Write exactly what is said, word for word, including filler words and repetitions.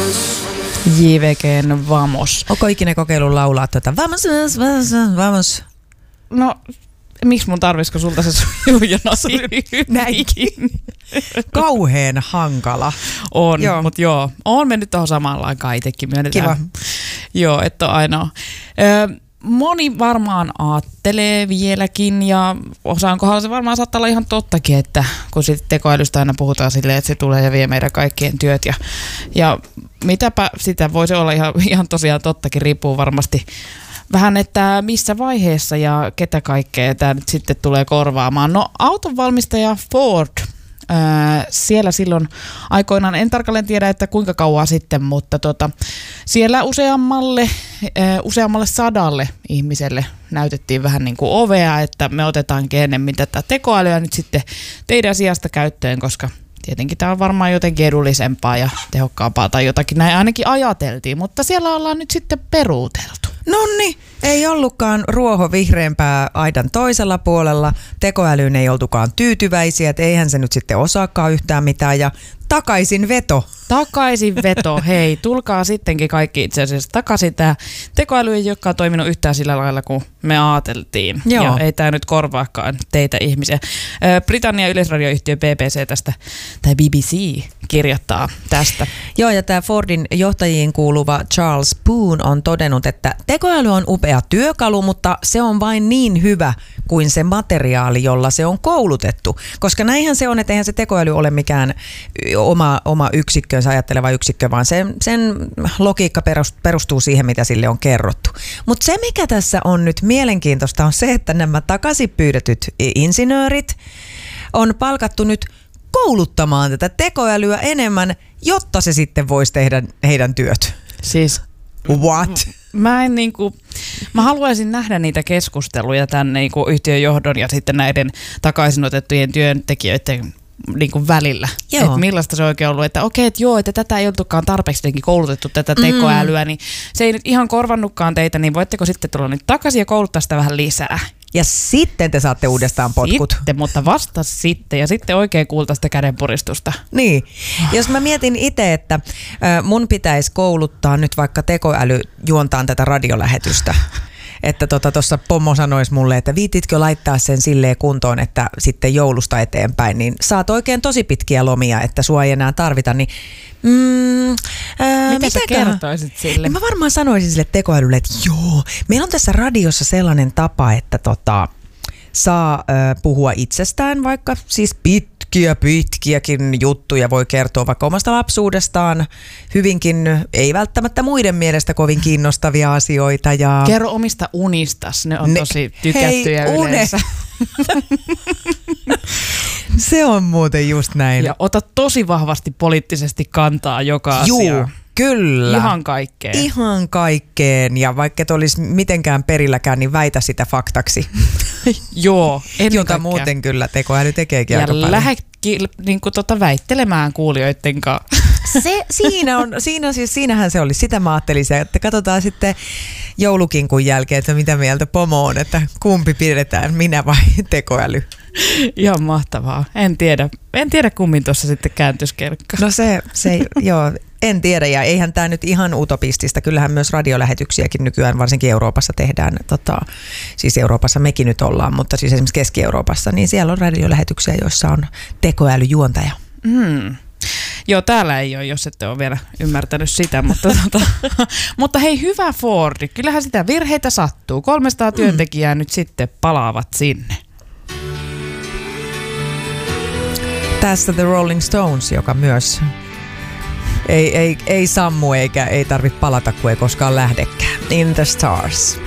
J V G:n Vamos. Onko ikinä kokeillut laulaa tuota Vamos, vamos, vamos? No, miksi mun tarvisiko sulta se sujujono näinkin? Kauheen hankala. On, mutta joo. Oon mennyt tuohon samaan aikaan itsekin myönnetään. Kiva. Joo, että on ainoa. Ö, moni varmaan aattelee vieläkin ja osaankohan se varmaan saattaa olla ihan tottakin, että kun sitten tekoälystä aina puhutaan silleen, että se tulee ja vie meidän kaikkien työt ja, ja mitäpä sitä voisi olla ihan, ihan tosiaan tottakin, riippuu varmasti vähän, että missä vaiheessa ja ketä kaikkea tämä nyt sitten tulee korvaamaan. No autonvalmistaja Ford, ää, siellä silloin aikoinaan, en tarkalleen tiedä, että kuinka kauan sitten, mutta tota, siellä useammalle, ää, useammalle sadalle ihmiselle näytettiin vähän niin kuin ovea, että me otetaankin enemmän tätä tekoälyä nyt sitten teidän sijasta käyttöön, koska tietenkin tämä on varmaan jotenkin edullisempaa ja tehokkaampaa tai jotakin, näin ainakin ajateltiin, mutta siellä ollaan nyt sitten peruuteltu. Nonni, ei ollutkaan ruoho vihreämpää aidan toisella puolella, tekoälyyn ei oltukaan tyytyväisiä, että eihän se nyt sitten osaakaan yhtään mitään ja takaisin veto. Takaisin veto, hei, tulkaa sittenkin kaikki itse asiassa takaisin. Tämä tekoäly ei olekaan toiminut yhtään sillä lailla, kun me ajateltiin. Joo. Ja ei tämä nyt korvaakaan teitä ihmisiä. Britannian yleisradioyhtiö B B C tästä, tai B B C kirjoittaa tästä. Joo, ja tämä Fordin johtajiin kuuluva Charles Boone on todennut, että tekoäly on upea työkalu, mutta se on vain niin hyvä kuin se materiaali, jolla se on koulutettu. Koska näinhän se on, että eihän se tekoäly ole mikään oma, oma yksikkönsä ajatteleva yksikkö, vaan sen, sen logiikka perustuu siihen, mitä sille on kerrottu. Mutta se, mikä tässä on nyt mielenkiintoista, on se, että nämä takaisin pyydetyt insinöörit on palkattu nyt kouluttamaan tätä tekoälyä enemmän, jotta se sitten voisi tehdä heidän työt. Siis what? Mä en niinku, mä haluaisin nähdä niitä keskusteluja tämän niinku yhtiön johdon ja sitten näiden takaisinotettujen työntekijöiden niinku välillä. Että millaista se on oikein ollut, että okei, että joo, että tätä ei oltukaan tarpeeksi koulutettu tätä tekoälyä, mm. niin se ei nyt ihan korvannutkaan teitä, niin voitteko sitten tulla nyt takaisin ja kouluttaa sitä vähän lisää? Ja sitten te saatte uudestaan potkut. Sitten, mutta vasta sitten ja sitten oikein kuulta sitä kädenpuristusta. Niin. Jos mä mietin itse, että mun pitäisi kouluttaa nyt vaikka tekoäly juontaan tätä radiolähetystä. Että tuossa tota, pommo sanoisi mulle, että viititkö laittaa sen silleen kuntoon, että sitten joulusta eteenpäin, niin saat oikein tosi pitkiä lomia, että sua ei enää tarvita. Niin, mm, ää, mitä sä kertoisit sille? Niin mä varmaan sanoisin sille tekoälylle, että joo, meillä on tässä radiossa sellainen tapa, että tota, saa ää, puhua itsestään vaikka siis pitkiä, pitkiäkin juttuja voi kertoa vaikka omasta lapsuudestaan, hyvinkin, ei välttämättä muiden mielestä kovin kiinnostavia asioita. Ja kerro omista unistas, ne on ne, tosi tykättyjä hei, yleensä. Se on muuten just näin. Ja ota tosi vahvasti poliittisesti kantaa joka asiaan. Juu, kyllä. Ihan kaikkeen. Ihan kaikkeen. Ja vaikka et olisi mitenkään perilläkään, niin väitä sitä faktaksi. Joo, ennen jota kaikkea. Muuten kyllä tekoäly tekeekin ja aika paljon. Ja lähde niin tota väittelemään kuulijoiden kanssa. Se, siinä on, siinä siis, siinähän se oli. Sitä mä ajattelin, että katsotaan sitten joulukinkun jälkeen, että mitä mieltä pomo on, että kumpi pidetään, minä vai tekoäly. Ihan mahtavaa. En tiedä. En tiedä kummin tuossa sitten kääntyisi kelkka. No se, se joo, en tiedä ja eihän tämä nyt ihan utopistista. Kyllähän myös radiolähetyksiäkin nykyään varsinkin Euroopassa tehdään. Tota, siis Euroopassa mekin nyt ollaan, mutta siis esimerkiksi Keski-Euroopassa, niin siellä on radiolähetyksiä, joissa on tekoälyjuontaja. Mm. Joo, täällä ei ole, jos ette ole vielä ymmärtänyt sitä, mutta, tota, mutta hei, hyvä Fordi. Kyllähän sitä virheitä sattuu. kolmesataa työntekijää mm. nyt sitten palaavat sinne. Tässä The Rolling Stones, joka myös ei, ei, ei sammu eikä ei tarvitse palata, kun ei koskaan lähdekään. In the Stars.